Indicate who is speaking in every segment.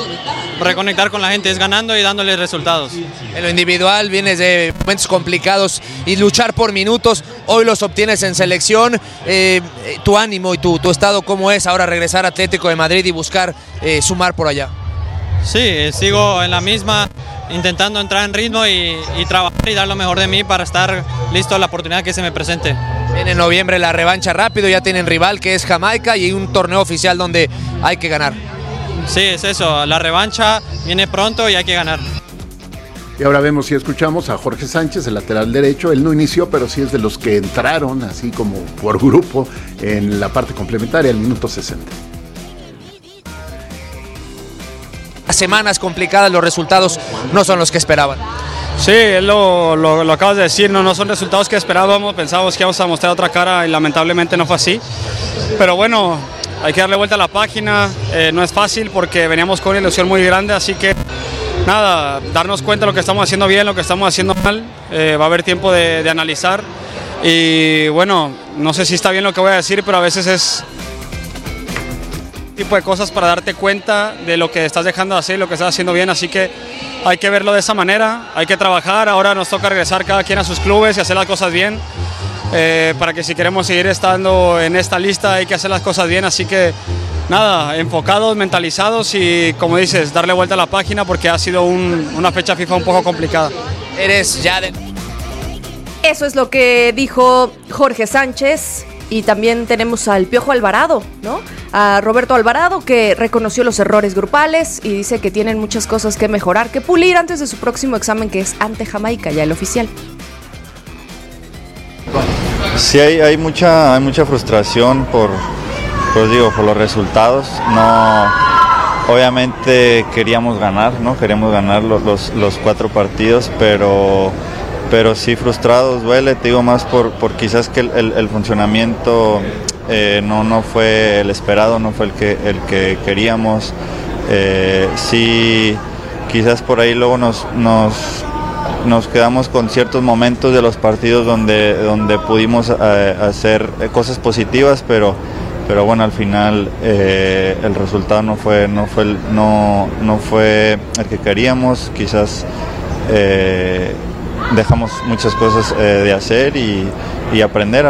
Speaker 1: reconectar con la gente, es ganando y dándole resultados.
Speaker 2: En lo individual vienes de momentos complicados y luchar por minutos, hoy los obtienes en selección. Tu ánimo y tu estado, ¿cómo es ahora regresar a Atlético de Madrid y buscar sumar por allá?
Speaker 1: Sí, sigo en la misma, intentando entrar en ritmo y trabajar y dar lo mejor de mí para estar listo a la oportunidad que se me presente.
Speaker 2: En noviembre la revancha rápido, ya tienen rival que es Jamaica y un torneo oficial donde hay que ganar.
Speaker 1: Sí, es eso, la revancha viene pronto y hay que ganar.
Speaker 3: Y ahora vemos y escuchamos a Jorge Sánchez, el lateral derecho. Él no inició, pero sí es de los que entraron, así como por grupo, en la parte complementaria, al minuto 60.
Speaker 2: Semanas complicadas, los resultados no son los que esperaban.
Speaker 4: Sí, lo acabas de decir, no son resultados que esperábamos, pensábamos que íbamos a mostrar otra cara y lamentablemente no fue así. Pero bueno, hay que darle vuelta a la página, no es fácil porque veníamos con una ilusión muy grande, así que nada, darnos cuenta de lo que estamos haciendo bien, lo que estamos haciendo mal, va a haber tiempo de analizar y bueno, no sé si está bien lo que voy a decir, pero a veces es tipo de cosas para darte cuenta de lo que estás dejando de hacer y lo que estás haciendo bien, así que hay que verlo de esa manera, hay que trabajar, ahora nos toca regresar cada quien a sus clubes y hacer las cosas bien, para que si queremos seguir estando en esta lista hay que hacer las cosas bien, así que nada, enfocados, mentalizados y como dices, darle vuelta a la página porque ha sido una fecha FIFA un poco complicada.
Speaker 5: Eso es lo que dijo Jorge Sánchez. Y también tenemos al Piojo Alvarado, ¿no? A Roberto Alvarado, que reconoció los errores grupales y dice que tienen muchas cosas que mejorar, que pulir antes de su próximo examen, que es ante Jamaica, ya el oficial.
Speaker 6: Sí, hay mucha frustración por los resultados. No, obviamente queríamos ganar, ¿no? Queríamos ganar los 4 partidos, pero sí frustrados, duele, te digo más por quizás que el funcionamiento no fue el esperado, no fue el que queríamos. Sí, quizás por ahí luego nos quedamos con ciertos momentos de los partidos donde pudimos hacer cosas positivas, pero bueno, al final el resultado no fue el que queríamos, quizás dejamos muchas cosas de hacer y aprender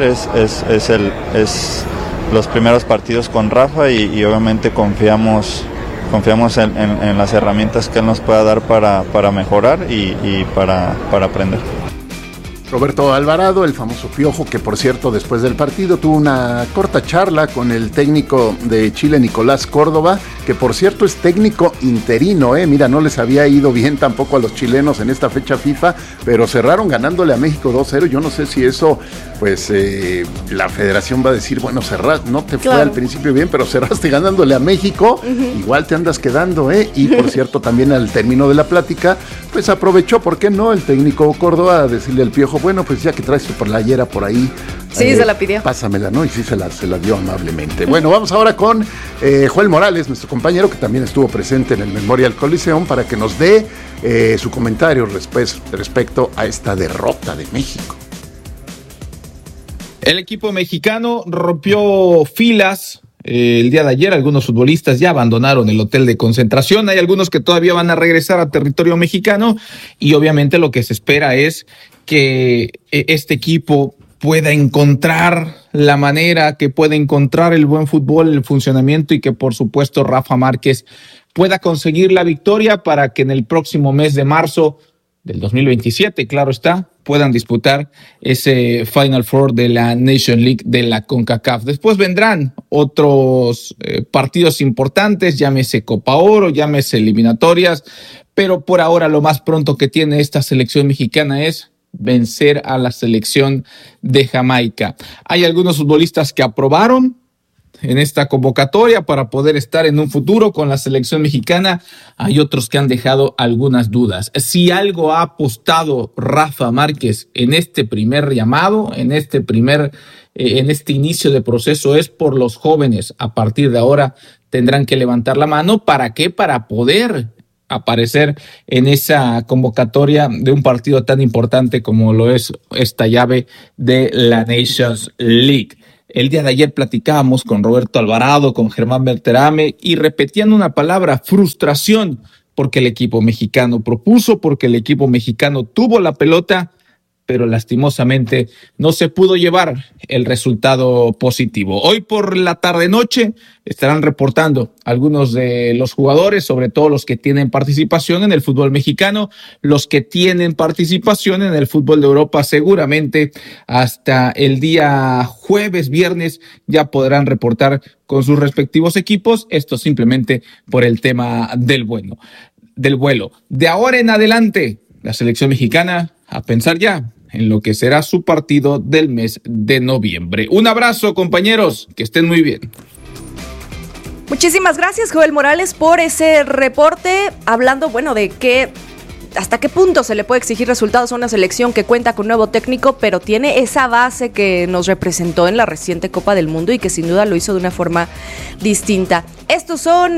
Speaker 6: es los primeros partidos con Rafa y obviamente confiamos en las herramientas que él nos pueda dar para mejorar y para aprender.
Speaker 3: Roberto Alvarado, el famoso Piojo, que por cierto después del partido tuvo una corta charla con el técnico de Chile, Nicolás Córdoba, que por cierto es técnico interino, mira, no les había ido bien tampoco a los chilenos en esta fecha FIFA, pero cerraron ganándole a México 2-0, yo no sé si eso, pues la federación va a decir, bueno, no te fue al principio bien, pero cerraste ganándole a México, igual te andas quedando, y por cierto también al término de la plática, pues aprovechó, ¿por qué no? El técnico Córdoba a decirle al Piojo, bueno, pues ya que traes tu playera por ahí.
Speaker 5: Sí, se la pidió.
Speaker 3: Pásamela, ¿no? Y sí se la dio amablemente. Bueno, vamos ahora con Joel Morales, nuestro compañero que también estuvo presente en el Memorial Coliseum, para que nos dé su comentario respecto a esta derrota de México.
Speaker 7: El equipo mexicano rompió filas. El día de ayer algunos futbolistas ya abandonaron el hotel de concentración, hay algunos que todavía van a regresar a territorio mexicano y obviamente lo que se espera es que este equipo pueda encontrar la manera, que pueda encontrar el buen fútbol, el funcionamiento y que por supuesto Rafa Márquez pueda conseguir la victoria para que en el próximo mes de marzo del 2027, claro está, puedan disputar ese Final Four de la Nation League de la CONCACAF. Después vendrán otros partidos importantes, llámese Copa Oro, llámese eliminatorias, pero por ahora lo más pronto que tiene esta selección mexicana es vencer a la selección de Jamaica. Hay algunos futbolistas que aprobaron en esta convocatoria para poder estar en un futuro con la selección mexicana. Hay otros que han dejado algunas dudas. Si algo ha apostado Rafa Márquez en este primer llamado, en este inicio de proceso, es por los jóvenes. A partir de ahora tendrán que levantar la mano. ¿Para qué? Para poder aparecer en esa convocatoria de un partido tan importante como lo es esta llave de la Nations League. El día de ayer platicábamos con Roberto Alvarado, con Germán Berterame y repetían una palabra: frustración, porque el equipo mexicano propuso, porque el equipo mexicano tuvo la pelota, pero lastimosamente no se pudo llevar el resultado positivo. Hoy por la tarde-noche estarán reportando algunos de los jugadores, sobre todo los que tienen participación en el fútbol mexicano, los que tienen participación en el fútbol de Europa. Seguramente hasta el día jueves, viernes, ya podrán reportar con sus respectivos equipos. Esto simplemente por el tema del vuelo. De ahora en adelante, la selección mexicana a pensar ya en lo que será su partido del mes de noviembre. Un abrazo, compañeros, que estén muy bien.
Speaker 5: Muchísimas gracias, Joel Morales, por ese reporte, hablando, de hasta qué punto se le puede exigir resultados a una selección que cuenta con un nuevo técnico, pero tiene esa base que nos representó en la reciente Copa del Mundo y que sin duda lo hizo de una forma distinta. Estos son...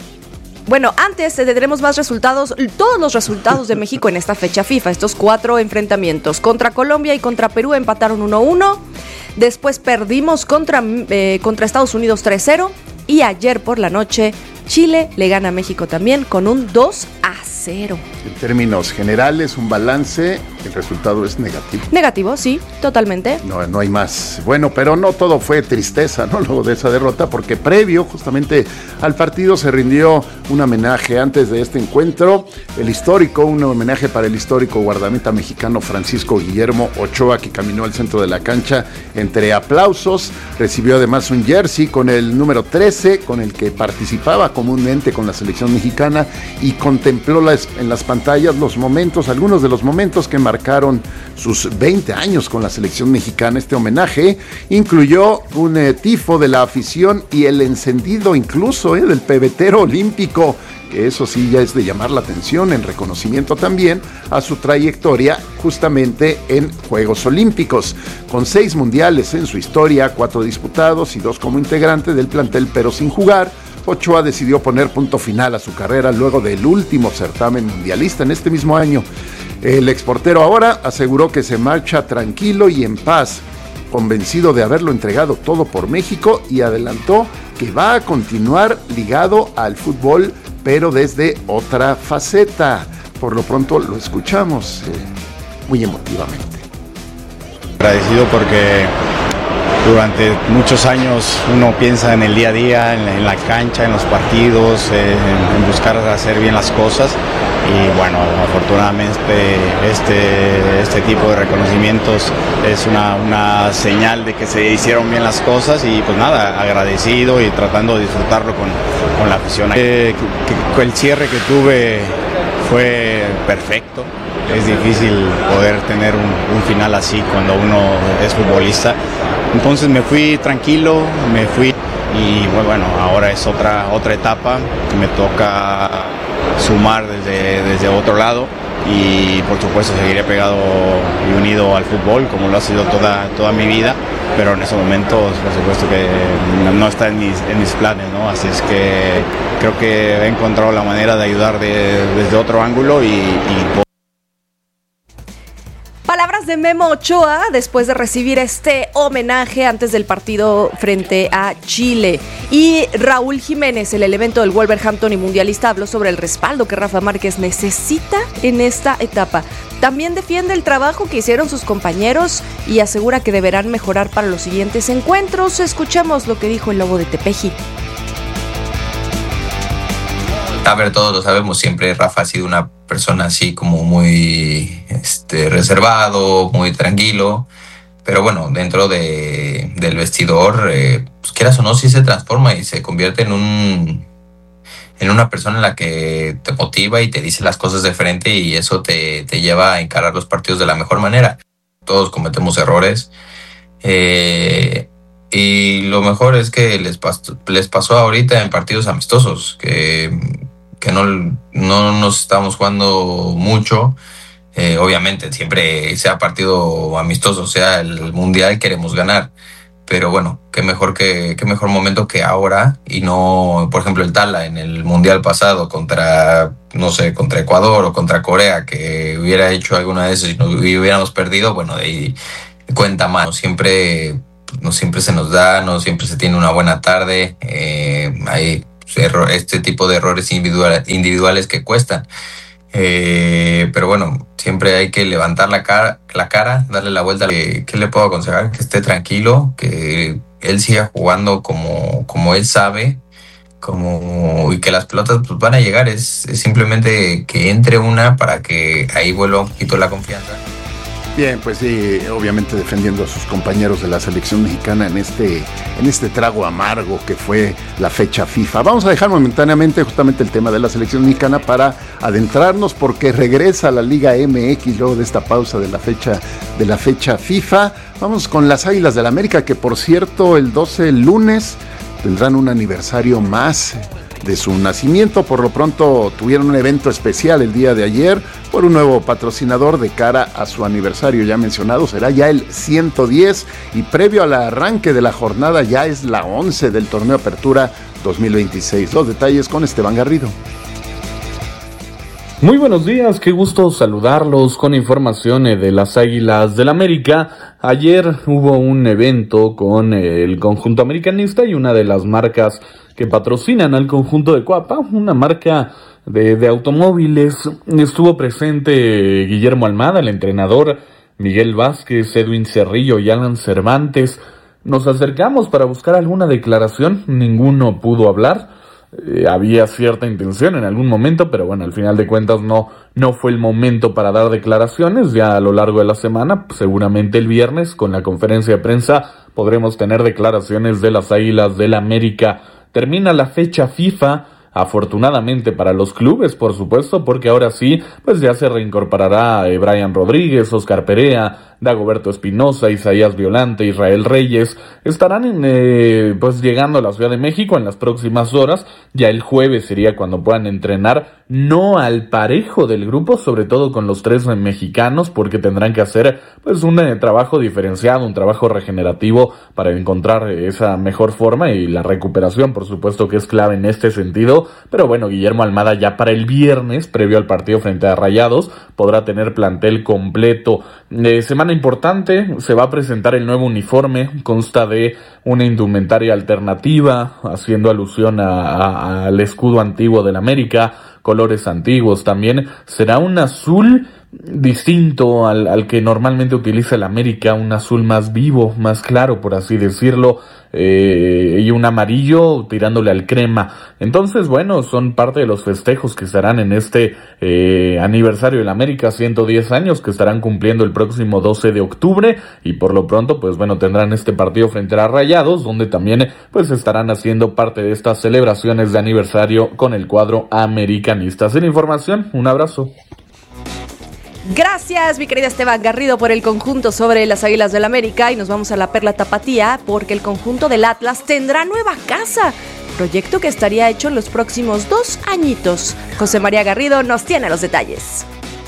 Speaker 5: antes tendremos más resultados, todos los resultados de México en esta fecha FIFA, estos 4 enfrentamientos. Contra Colombia y contra Perú empataron 1-1, después perdimos contra Estados Unidos 3-0 y ayer por la noche Chile le gana a México también con un 2-0.
Speaker 3: En términos generales, un balance, el resultado es negativo.
Speaker 5: Negativo, sí, totalmente.
Speaker 3: No hay más. Bueno, pero no todo fue tristeza, ¿no? Luego de esa derrota, porque previo justamente al partido se rindió un homenaje antes de este encuentro, un homenaje para el histórico guardameta mexicano Francisco Guillermo Ochoa, que caminó al centro de la cancha entre aplausos. Recibió además un jersey con el número 13, con el que participaba comúnmente con la selección mexicana, y contempló en las pantallas algunos de los momentos que marcaron sus 20 años con la selección mexicana. Este homenaje incluyó un tifo de la afición y el encendido incluso del pebetero olímpico, que eso sí ya es de llamar la atención, en reconocimiento también a su trayectoria justamente en Juegos Olímpicos. Con 6 mundiales en su historia, 4 disputados y 2 como integrante del plantel, pero sin jugar, Ochoa decidió poner punto final a su carrera luego del último certamen mundialista en este mismo año. El exportero ahora aseguró que se marcha tranquilo y en paz, convencido de haberlo entregado todo por México, y adelantó que va a continuar ligado al fútbol, pero desde otra faceta. Por lo pronto lo escuchamos muy emotivamente.
Speaker 8: Agradecido porque durante muchos años uno piensa en el día a día, en la cancha, en los partidos, en buscar hacer bien las cosas, y bueno, afortunadamente este tipo de reconocimientos es una señal de que se hicieron bien las cosas, y pues nada, agradecido y tratando de disfrutarlo con la afición. El cierre que tuve fue perfecto. Es difícil poder tener un final así cuando uno es futbolista. Entonces me fui tranquilo, y bueno, ahora es otra etapa, me toca sumar desde otro lado, y por supuesto seguiré pegado y unido al fútbol como lo ha sido toda mi vida, pero en esos momentos por supuesto que no está en mis planes, ¿no? Así es que creo que he encontrado la manera de ayudar desde otro ángulo y
Speaker 5: Palabras de Memo Ochoa después de recibir este homenaje antes del partido frente a Chile. Y Raúl Jiménez, el elemento del Wolverhampton y mundialista, habló sobre el respaldo que Rafa Márquez necesita en esta etapa. También defiende el trabajo que hicieron sus compañeros y asegura que deberán mejorar para los siguientes encuentros. Escuchemos lo que dijo el Lobo de Tepeji.
Speaker 9: A ver, todos lo sabemos, siempre Rafa ha sido una persona así como muy reservado, muy tranquilo, pero bueno, dentro del vestidor, pues quieras o no, sí se transforma y se convierte en una persona en la que te motiva y te dice las cosas de frente, y eso te lleva a encarar los partidos de la mejor manera. Todos cometemos errores, y lo mejor es que les pasó ahorita en partidos amistosos, que no nos estamos jugando mucho. Obviamente siempre sea partido amistoso, sea el mundial, queremos ganar, pero bueno, qué mejor momento que ahora, y no, por ejemplo, el Tala en el mundial pasado contra Ecuador o contra Corea, que hubiera hecho alguna de esas y hubiéramos perdido, bueno, de ahí cuenta más. Siempre no siempre se nos da, no siempre se tiene una buena tarde, hay este tipo de errores individuales que cuestan. Pero bueno, siempre hay que levantar la cara, darle la vuelta. ¿Qué le puedo aconsejar? Que esté tranquilo, que él siga jugando como él sabe, y que las pelotas pues van a llegar. Es simplemente que entre una para que ahí vuelva un poquito la confianza.
Speaker 3: Bien, pues sí, obviamente defendiendo a sus compañeros de la selección mexicana en este trago amargo que fue la fecha FIFA. Vamos a dejar momentáneamente justamente el tema de la selección mexicana para adentrarnos, porque regresa a la Liga MX luego de esta pausa de la fecha FIFA. Vamos con las Águilas del América, que por cierto el lunes tendrán un aniversario más de su nacimiento. Por lo pronto tuvieron un evento especial el día de ayer por un nuevo patrocinador de cara a su aniversario ya mencionado. Será ya el 110 y previo al arranque de la jornada ya es la 11 del torneo Apertura 2026. Los detalles con Esteban Garrido.
Speaker 10: Muy buenos días, qué gusto saludarlos con información de las Águilas del América. Ayer hubo un evento con el conjunto americanista y una de las marcas que patrocinan al conjunto de Cuapa, una marca de automóviles. Estuvo presente Guillermo Almada, el entrenador, Miguel Vázquez, Edwin Cerrillo y Alan Cervantes. Nos acercamos para buscar alguna declaración, ninguno pudo hablar. Había cierta intención en algún momento, pero bueno, al final de cuentas no fue el momento para dar declaraciones. Ya a lo largo de la semana, seguramente el viernes, con la conferencia de prensa, podremos tener declaraciones de las Águilas del América. Termina la fecha FIFA, afortunadamente para los clubes, por supuesto, porque ahora sí, pues ya se reincorporará Brian Rodríguez, Oscar Perea, Dagoberto Espinosa, Isaías Violante, Israel Reyes. Estarán pues llegando a la Ciudad de México en las próximas horas. Ya el jueves sería cuando puedan entrenar, no al parejo del grupo, sobre todo con los 3 mexicanos, porque tendrán que hacer pues un trabajo diferenciado, un trabajo regenerativo para encontrar esa mejor forma, y la recuperación, por supuesto, que es clave en este sentido. Pero bueno, Guillermo Almada ya para el viernes, previo al partido frente a Rayados, podrá tener plantel completo. Semana importante, se va a presentar el nuevo uniforme, consta de una indumentaria alternativa, haciendo alusión al escudo antiguo del América, colores antiguos. También será un azul distinto al que normalmente utiliza el América, un azul más vivo, más claro, por así decirlo, y un amarillo tirándole al crema. Entonces, bueno, son parte de los festejos que estarán en este aniversario del América, 110 años, que estarán cumpliendo el próximo 12 de octubre, y por lo pronto, pues bueno, tendrán este partido frente a Rayados, donde también pues estarán haciendo parte de estas celebraciones de aniversario con el cuadro americanista. Sin información, un abrazo.
Speaker 5: Gracias, mi querida Esteban Garrido, por el conjunto sobre las Águilas del América. Y nos vamos a la Perla Tapatía, porque el conjunto del Atlas tendrá nueva casa, proyecto que estaría hecho en los próximos 2 añitos. José María Garrido nos tiene los detalles.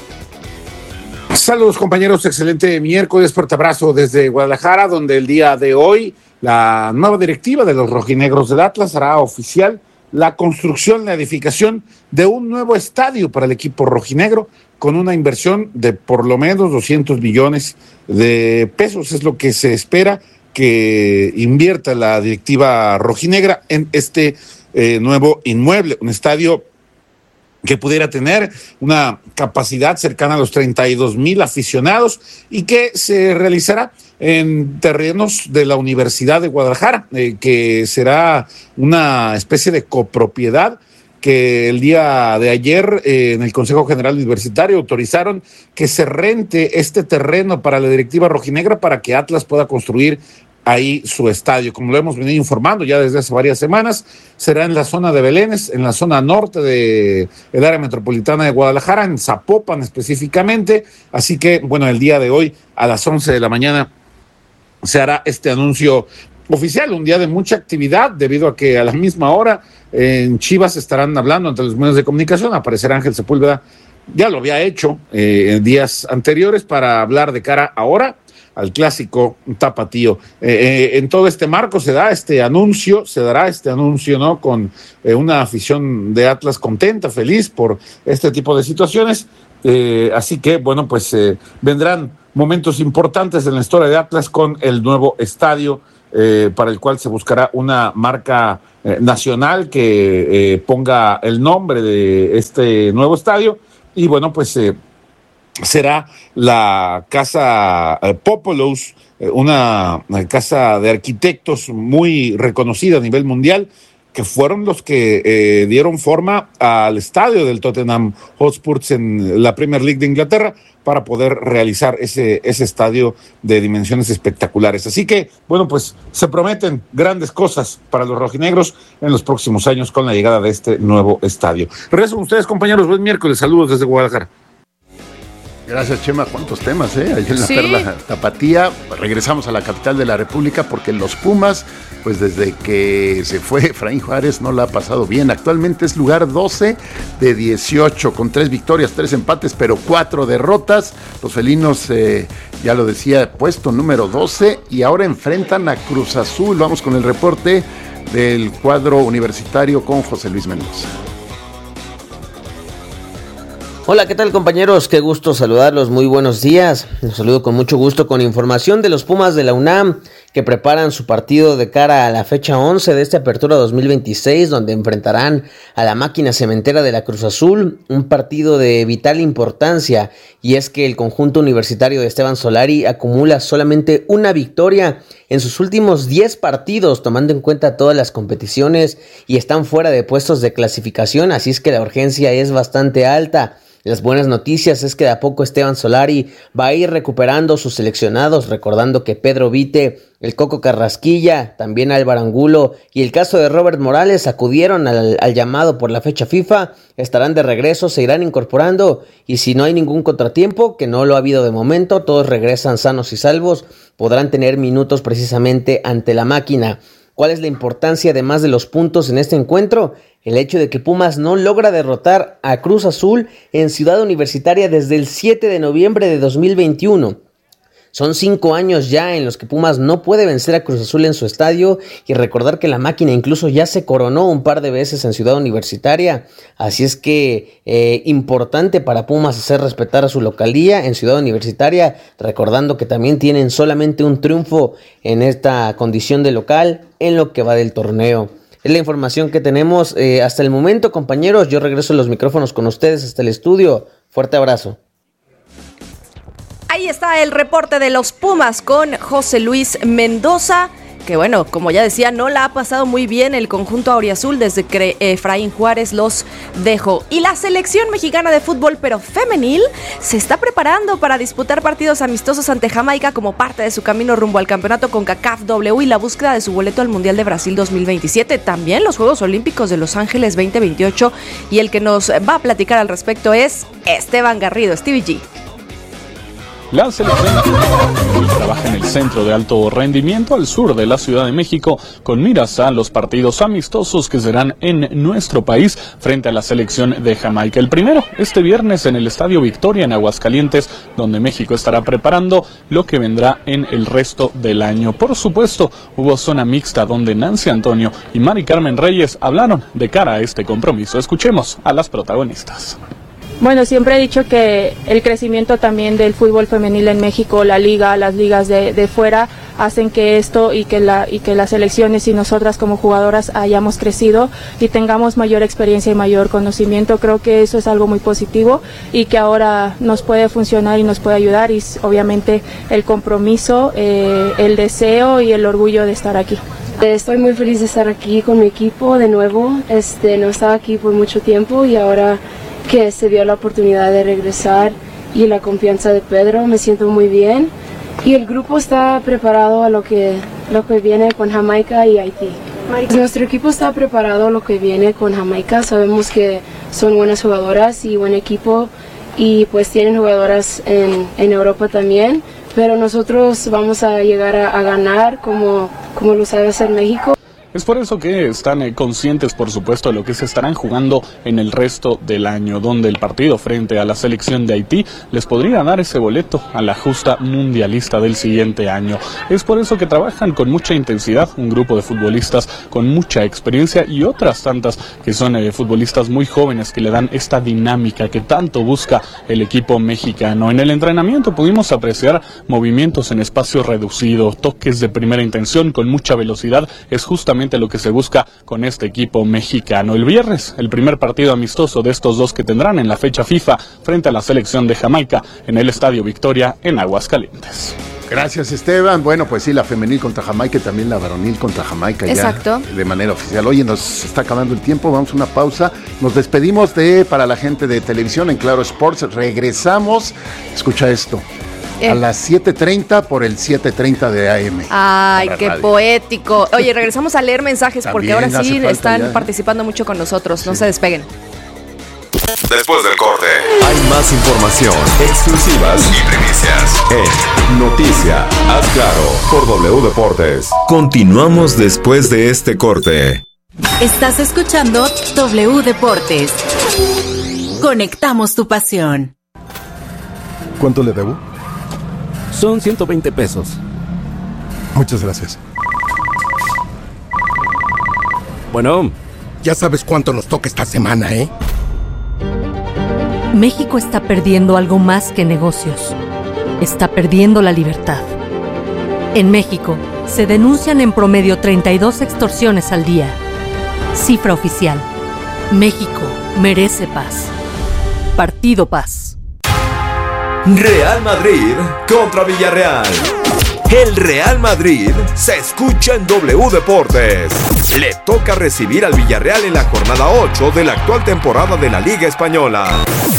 Speaker 11: Saludos, compañeros, excelente miércoles, fuerte abrazo desde Guadalajara, donde el día de hoy la nueva directiva de los rojinegros del Atlas hará oficial la construcción, la edificación de un nuevo estadio para el equipo rojinegro, con una inversión de por lo menos 200 millones de pesos. Es lo que se espera que invierta la directiva rojinegra en este nuevo inmueble, un estadio que pudiera tener una capacidad cercana a los 32,000 aficionados y que se realizará en terrenos de la Universidad de Guadalajara, que será una especie de copropiedad, que el día de ayer en el Consejo General Universitario autorizaron que se rente este terreno para la directiva rojinegra para que Atlas pueda construir ahí su estadio. Como lo hemos venido informando ya desde hace varias semanas, será en la zona de Belénes, en la zona norte del área metropolitana de Guadalajara, en Zapopan específicamente. Así que, bueno, el día de hoy a las 11 de la mañana se hará este anuncio oficial, un día de mucha actividad, debido a que a la misma hora en Chivas estarán hablando ante los medios de comunicación. Aparecerá Ángel Sepúlveda, ya lo había hecho en días anteriores, para hablar de cara ahora al clásico tapatío. En todo este marco se dará este anuncio, ¿no? Con una afición de Atlas contenta, feliz por este tipo de situaciones. Así que, vendrán momentos importantes en la historia de Atlas con el nuevo estadio para el cual se buscará una marca nacional que ponga el nombre de este nuevo estadio. Y bueno, pues será la Casa Populous, una casa de arquitectos muy reconocida a nivel mundial, que fueron los que dieron forma al estadio del Tottenham Hotspur en la Premier League de Inglaterra para poder realizar ese estadio de dimensiones espectaculares. Así que, bueno, pues se prometen grandes cosas para los rojinegros en los próximos años con la llegada de este nuevo estadio. Regreso con ustedes, compañeros. Buen miércoles. Saludos desde Guadalajara.
Speaker 3: Gracias, Chema. ¿Cuántos temas, Ahí en la Perla Tapatía. Regresamos a la capital de la República porque los Pumas, pues desde que se fue Efraín Juárez, no la ha pasado bien. Actualmente es lugar 12 de 18, con 3 victorias, 3 empates, pero 4 derrotas. Los felinos, ya lo decía, puesto número 12, y ahora enfrentan a Cruz Azul. Vamos con el reporte del cuadro universitario con José Luis Mendoza.
Speaker 12: Hola, ¿qué tal, compañeros? Qué gusto saludarlos, muy buenos días. Los saludo con mucho gusto con información de los Pumas de la UNAM, que preparan su partido de cara a la fecha 11 de esta apertura 2026, donde enfrentarán a la máquina cementera de la Cruz Azul, un partido de vital importancia, y es que el conjunto universitario de Esteban Solari acumula solamente una victoria en sus últimos 10 partidos, tomando en cuenta todas las competiciones, y están fuera de puestos de clasificación, así es que la urgencia es bastante alta. Las buenas noticias es que de a poco Esteban Solari va a ir recuperando sus seleccionados, recordando que Pedro Vite, el Coco Carrasquilla, también Álvaro Angulo y el caso de Robert Morales acudieron al llamado por la fecha FIFA, estarán de regreso, se irán incorporando, y si no hay ningún contratiempo, que no lo ha habido de momento, todos regresan sanos y salvos, podrán tener minutos precisamente ante la máquina. ¿Cuál es la importancia además de los puntos en este encuentro? El hecho de que Pumas no logra derrotar a Cruz Azul en Ciudad Universitaria desde el 7 de noviembre de 2021. Son 5 años ya en los que Pumas no puede vencer a Cruz Azul en su estadio, y recordar que la máquina incluso ya se coronó un par de veces en Ciudad Universitaria, así es que importante para Pumas hacer respetar a su localía en Ciudad Universitaria, recordando que también tienen solamente un triunfo en esta condición de local en lo que va del torneo. Es la información que tenemos hasta el momento, compañeros. Yo regreso los micrófonos con ustedes hasta el estudio. Fuerte abrazo.
Speaker 5: Ahí está el reporte de los Pumas con José Luis Mendoza, que bueno, como ya decía, no la ha pasado muy bien el conjunto auriazul desde que Efraín Juárez los dejó. Y la selección mexicana de fútbol, pero femenil, se está preparando para disputar partidos amistosos ante Jamaica como parte de su camino rumbo al campeonato CONCACAF W y la búsqueda de su boleto al Mundial de Brasil 2027. También los Juegos Olímpicos de Los Ángeles 2028. Y el que nos va a platicar al respecto es Esteban Garrido, Stevie G.
Speaker 10: La selección trabaja en el centro de alto rendimiento al sur de la Ciudad de México con miras a los partidos amistosos que serán en nuestro país frente a la selección de Jamaica. El primero, este viernes en el Estadio Victoria en Aguascalientes, donde México estará preparando lo que vendrá en el resto del año. Por supuesto, hubo zona mixta donde Nancy Antonio y Mari Carmen Reyes hablaron de cara a este compromiso. Escuchemos a las protagonistas.
Speaker 13: Bueno, siempre he dicho que el crecimiento también del fútbol femenil en México, la liga, las ligas de fuera, hacen que esto y que las selecciones y nosotras como jugadoras hayamos crecido y tengamos mayor experiencia y mayor conocimiento. Creo que eso es algo muy positivo y que ahora nos puede funcionar y nos puede ayudar, y obviamente el compromiso, el deseo y el orgullo de estar aquí.
Speaker 14: Estoy muy feliz de estar aquí con mi equipo de nuevo. No estaba aquí por mucho tiempo y ahora que se dio la oportunidad de regresar y la confianza de Pedro, me siento muy bien y el grupo está preparado a lo que viene con Jamaica y Haití. Nuestro equipo está preparado a lo que viene con Jamaica, sabemos que son buenas jugadoras y buen equipo y pues tienen jugadoras en Europa también, pero nosotros vamos a llegar a ganar como lo sabe hacer México.
Speaker 10: Es por eso que están conscientes, por supuesto, de lo que se estarán jugando en el resto del año, donde el partido frente a la selección de Haití les podría dar ese boleto a la justa mundialista del siguiente año. Es por eso que trabajan con mucha intensidad, un grupo de futbolistas con mucha experiencia y otras tantas que son futbolistas muy jóvenes que le dan esta dinámica que tanto busca el equipo mexicano. En el entrenamiento pudimos apreciar movimientos en espacio reducido, toques de primera intención con mucha velocidad, es justamente lo que se busca con este equipo mexicano. El viernes, el primer partido amistoso de estos dos que tendrán en la fecha FIFA frente a la selección de Jamaica en el Estadio Victoria en Aguascalientes.
Speaker 3: Gracias, Esteban. Bueno, pues sí, la femenil contra Jamaica y también la varonil contra Jamaica.
Speaker 5: Exacto.
Speaker 3: Ya de manera oficial. Oye, nos está acabando el tiempo, vamos a una pausa. Nos despedimos para la gente de televisión en Claro Sports. Regresamos, escucha esto, a las 7:30 por el 7:30 de AM.
Speaker 5: Ay, qué
Speaker 3: radio.
Speaker 5: Poético. Oye, regresamos a leer mensajes porque
Speaker 3: También
Speaker 5: ahora sí
Speaker 3: hace falta
Speaker 5: están
Speaker 3: ya.
Speaker 5: participando mucho con nosotros. No se despeguen.
Speaker 15: Después del corte, hay más información, exclusivas y primicias en Noticia. Haz Claro por W Deportes. Continuamos después de este corte.
Speaker 16: Estás escuchando W Deportes. Conectamos tu pasión.
Speaker 17: ¿Cuánto le debo?
Speaker 18: Son 120 pesos.
Speaker 17: Muchas gracias.
Speaker 18: Bueno,
Speaker 17: ya sabes cuánto nos toca esta semana, ¿eh?
Speaker 19: México está perdiendo algo más que negocios. Está perdiendo la libertad. En México, se denuncian en promedio 32 extorsiones al día. Cifra oficial. México merece paz. Partido Paz.
Speaker 15: Real Madrid contra Villarreal. El Real Madrid se escucha en W Deportes. Le toca recibir al Villarreal en la jornada 8 de la actual temporada de la Liga Española.